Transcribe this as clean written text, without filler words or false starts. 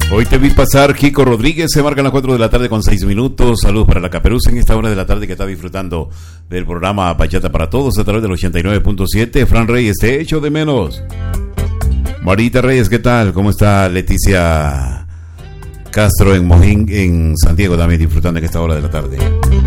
Hoy te vi pasar, Kiko Rodríguez. Se marcan las 4 de la tarde con 6 minutos. Saludos para la Caperuza en esta hora de la tarde que está disfrutando del programa Bachata para Todos a través del 89.7. Fran Reyes, te echo de menos. Marita Reyes, ¿qué tal? ¿Cómo está Leticia Castro en Mojín, en San Diego, también disfrutando en esta hora de la tarde?